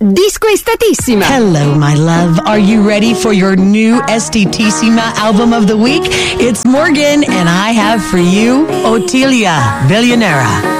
Discoestatissima. Hello, my love. Are you ready for your new Estetissima album of the week? It's Morgan, and I have for you Ottilia Villanera.